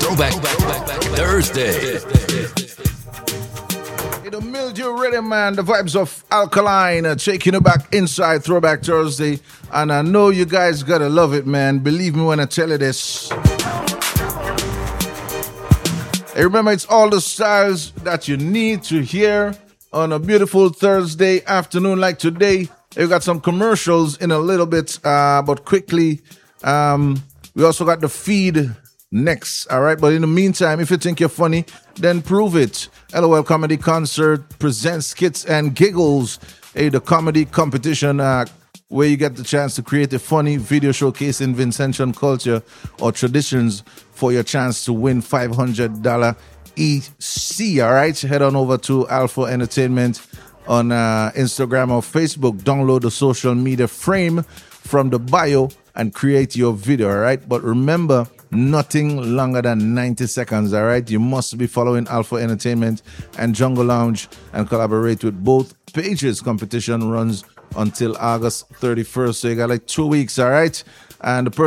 Throwback Thursday. The Mildew Rhythm, man, the vibes of Alkaline, taking you back inside Throwback Thursday. And I know you guys gotta love it, man. Believe me when I tell you this. Hey, remember, it's all the styles that you need to hear on a beautiful Thursday afternoon like today. We got some commercials in a little bit, but quickly, we also got the feed next, all right? But in the meantime, if you think you're funny, then prove it. LOL Comedy Concert presents Skits and Giggles, the comedy competition where you get the chance to create a funny video showcasing Vincentian culture or traditions for your chance to win $500 EC, all right? Head on over to Alpha Entertainment on Instagram or Facebook. Download the social media frame from the bio and create your video, all right? But remember, nothing longer than 90 seconds, all right? You must be following Alpha Entertainment and Jungle Lounge and collaborate with both pages. Competition runs until August 31st, so you got like 2 weeks, all right? And the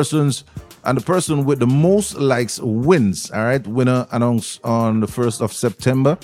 person with the most likes wins, all right? Winner announced on the 1st of September.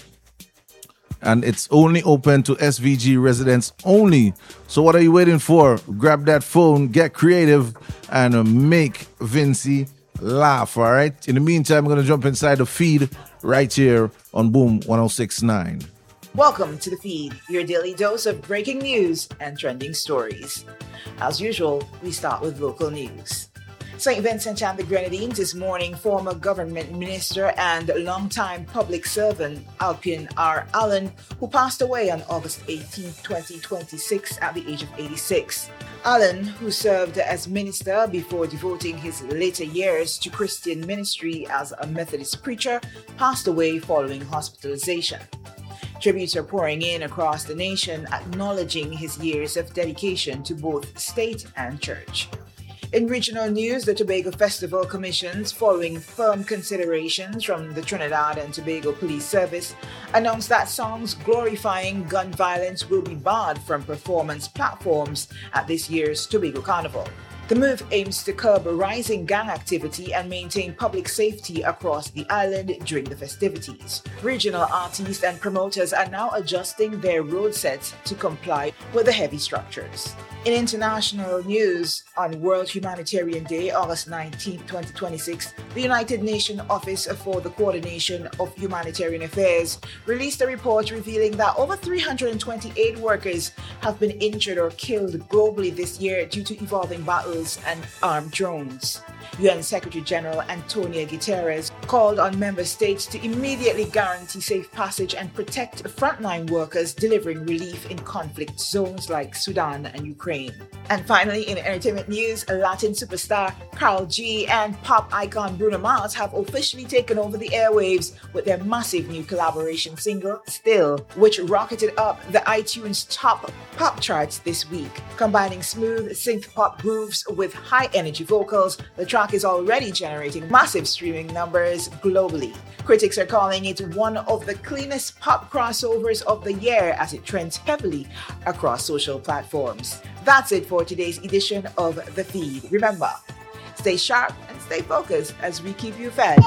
And it's only open to SVG residents only. So what are you waiting for? Grab that phone, get creative, and make Vincy laugh, all right? In the meantime, I'm going to jump inside the feed right here on Boom 106.9. Welcome to the feed, your daily dose of breaking news and trending stories. As usual, we start with local news. St. Vincent and the Grenadines this morning, former government minister and longtime public servant Alpian R. Allen, who passed away on August 18, 2026 at the age of 86. Allen, who served as minister before devoting his later years to Christian ministry as a Methodist preacher, passed away following hospitalization. Tributes are pouring in across the nation, acknowledging his years of dedication to both state and church. In regional news, the Tobago Festival Commissions, following firm considerations from the Trinidad and Tobago Police Service, announced that songs glorifying gun violence will be barred from performance platforms at this year's Tobago Carnival. The move aims to curb rising gang activity and maintain public safety across the island during the festivities. Regional artists and promoters are now adjusting their road sets to comply with the heavy structures. In international news, on World Humanitarian Day, August 19, 2026, the United Nations Office for the Coordination of Humanitarian Affairs released a report revealing that over 328 workers have been injured or killed globally this year due to evolving battles and armed drones. UN Secretary General Antonio Guterres called on member states to immediately guarantee safe passage and protect frontline workers delivering relief in conflict zones like Sudan and Ukraine. And finally, in entertainment news, Latin superstar Karol G and pop icon Bruno Mars have officially taken over the airwaves with their massive new collaboration single, Still, which rocketed up the iTunes top pop charts this week. Combining smooth synth pop grooves with high energy vocals, the track is already generating massive streaming numbers globally. Critics are calling it one of the cleanest pop crossovers of the year as it trends heavily across social platforms. That's it for today's edition of The Feed. Remember, stay sharp and stay focused as we keep you fed.